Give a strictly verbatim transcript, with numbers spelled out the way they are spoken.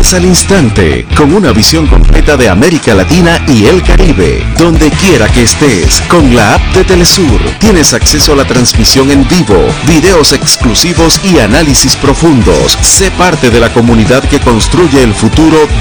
Noticias al instante, con una visión completa de América Latina y el Caribe. Donde quiera que estés, con la app de Telesur, tienes acceso a la transmisión en vivo, videos exclusivos y análisis profundos. Sé parte de la comunidad que construye el futuro